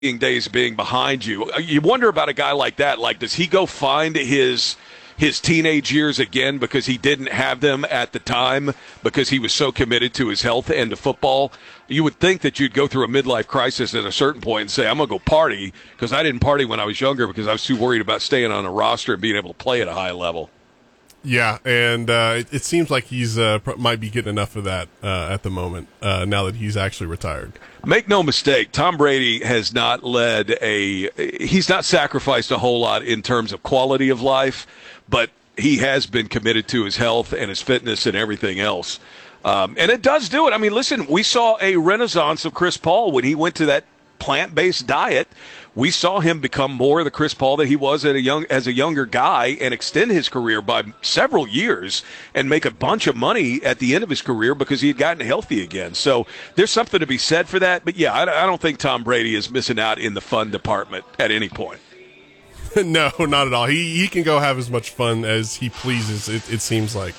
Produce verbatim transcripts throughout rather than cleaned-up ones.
days being behind you. You wonder about a guy like that. Like, does he go find his his teenage years again because he didn't have them at the time because he was so committed to his health and to football? You would think that you'd go through a midlife crisis at a certain point and say, I'm going to go party because I didn't party when I was younger because I was too worried about staying on a roster and being able to play at a high level. Yeah, and uh, it, it seems like he's uh, might be getting enough of that uh, at the moment, uh, now that he's actually retired. Make no mistake, Tom Brady has not led a – he's not sacrificed a whole lot in terms of quality of life, but he has been committed to his health and his fitness and everything else. Um, and it does do it. I mean, listen, we saw a renaissance of Chris Paul when he went to that plant-based diet. We saw him become more the Chris Paul that he was at a young, as a younger guy and extend his career by several years and make a bunch of money at the end of his career because he had gotten healthy again. So there's something to be said for that. But, yeah, I, I don't think Tom Brady is missing out in the fun department at any point. No, not at all. He he can go have as much fun as he pleases, it, it seems like.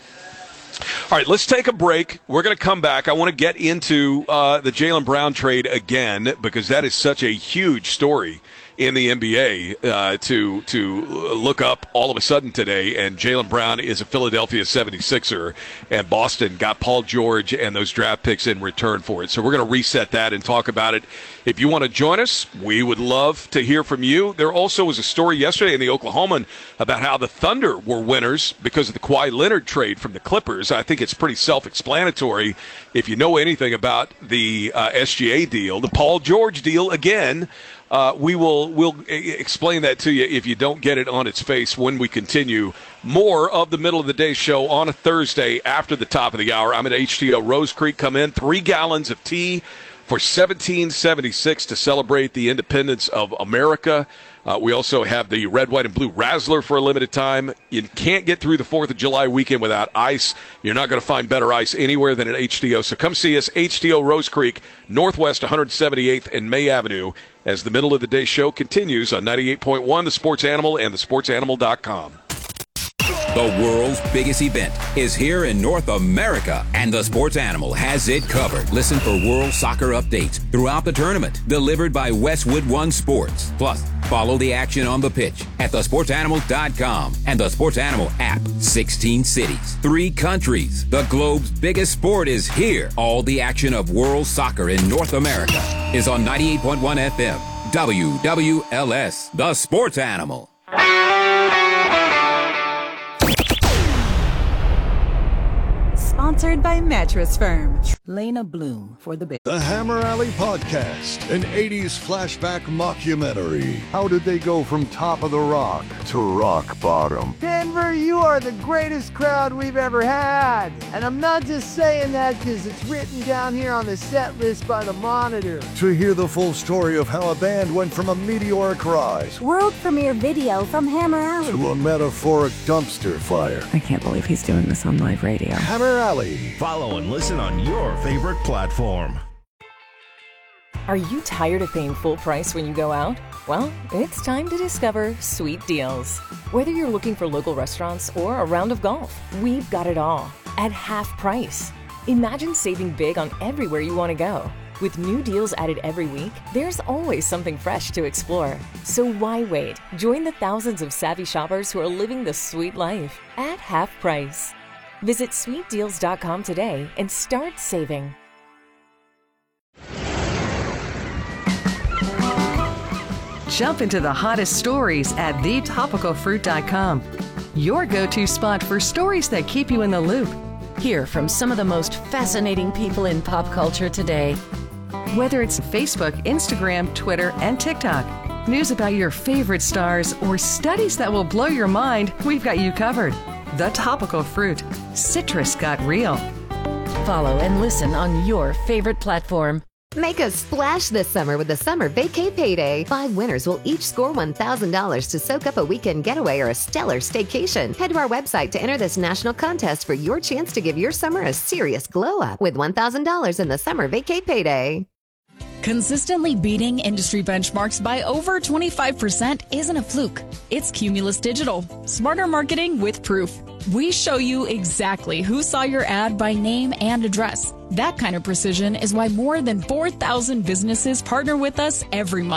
All right, let's take a break. We're going to come back. I want to get into uh, the Jaylen Brown trade again because that is such a huge story in the N B A uh, to to look up all of a sudden today. And Jaylen Brown is a Philadelphia seventy-sixer, and Boston got Paul George and those draft picks in return for it. So we're going to reset that and talk about it. If you want to join us, we would love to hear from you. There also was a story yesterday in the Oklahoman about how the Thunder were winners because of the Kawhi Leonard trade from the Clippers. I think it's pretty self-explanatory if you know anything about the uh, S G A deal. The Paul George deal, again, uh, we will we'll explain that to you if you don't get it on its face when we continue. More of the Middle of the Day show on a Thursday after the top of the hour. I'm at H T O Rose Creek. Come in, three gallons of tea for seventeen seventy-six to celebrate the independence of America. Uh, we also have the red, white, and blue Razzler for a limited time. You can't get through the fourth of July weekend without ice. You're not going to find better ice anywhere than at H T O. So come see us, H T O Rose Creek, Northwest one hundred seventy-eighth and May Avenue, as the Middle of the Day show continues on ninety-eight point one, The Sports Animal and the sports animal dot com. The world's biggest event is here in North America, and the Sports Animal has it covered. Listen for World Soccer updates throughout the tournament, delivered by Westwood One Sports. Plus, follow the action on the pitch at the sports animal dot com and the Sports Animal app. sixteen cities, three countries. The globe's biggest sport is here. All the action of World Soccer in North America is on ninety-eight point one F M. W W L S, The Sports Animal. Sponsored by Mattress Firm. Lena Bloom for the big. The Hammer Alley Podcast, an eighties flashback mockumentary. How did they go from top of the rock to rock bottom? Denver, you are the greatest crowd we've ever had. And I'm not just saying that because it's written down here on the set list by the Monitor. To hear the full story of how a band went from a meteoric rise, world premiere video from Hammer Alley, to a metaphoric dumpster fire. I can't believe he's doing this on live radio. Hammer Alley. Follow and listen on your favorite platform. Are you tired of paying full price when you go out? Well, it's time to discover Sweet Deals. Whether you're looking for local restaurants or a round of golf, we've got it all at half price. Imagine saving big on everywhere you want to go. With new deals added every week, there's always something fresh to explore. So why wait? Join the thousands of savvy shoppers who are living the sweet life at half price. Visit sweet deals dot com today and start saving. Jump into the hottest stories at the topical fruit dot com. Your go-to spot for stories that keep you in the loop. Hear from some of the most fascinating people in pop culture today. Whether it's Facebook, Instagram, Twitter, and TikTok, news about your favorite stars, or studies that will blow your mind, we've got you covered. The Topical Fruit. Citrus got real. Follow and listen on your favorite platform. Make a splash this summer with the Summer Vacay Payday. Five winners will each score one thousand dollars to soak up a weekend getaway or a stellar staycation. Head to our website to enter this national contest for your chance to give your summer a serious glow up with one thousand dollars in the Summer Vacay Payday. Consistently beating industry benchmarks by over twenty-five percent isn't a fluke. It's Cumulus Digital. Smarter marketing with proof. We show you exactly who saw your ad by name and address. That kind of precision is why more than four thousand businesses partner with us every month.